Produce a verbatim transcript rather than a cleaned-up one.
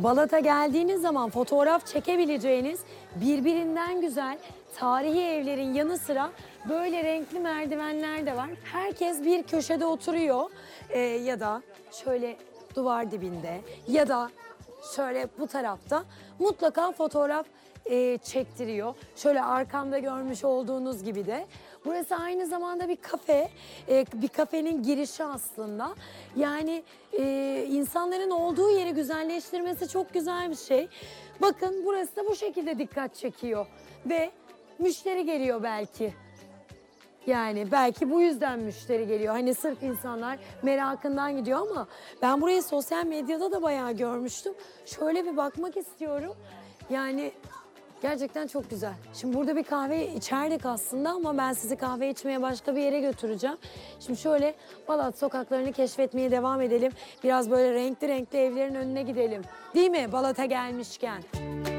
Balat'a geldiğiniz zaman fotoğraf çekebileceğiniz birbirinden güzel tarihi evlerin yanı sıra böyle renkli merdivenler de var. Herkes bir köşede oturuyor Ee, ya da şöyle duvar dibinde ya da şöyle bu tarafta mutlaka fotoğraf e, çektiriyor. Şöyle arkamda görmüş olduğunuz gibi de. Burası aynı zamanda bir kafe, e, bir kafenin girişi aslında. Yani e, insanların olduğu yeri güzelleştirmesi çok güzel bir şey. Bakın burası da bu şekilde dikkat çekiyor ve müşteri geliyor belki. Yani belki bu yüzden müşteri geliyor. Hani sırf insanlar merakından gidiyor ama ben burayı sosyal medyada da bayağı görmüştüm. Şöyle bir bakmak istiyorum. Yani gerçekten çok güzel. Şimdi burada bir kahve içerdik aslında ama ben sizi kahve içmeye başka bir yere götüreceğim. Şimdi şöyle Balat sokaklarını keşfetmeye devam edelim. Biraz böyle renkli renkli evlerin önüne gidelim. Değil mi Balat'a gelmişken?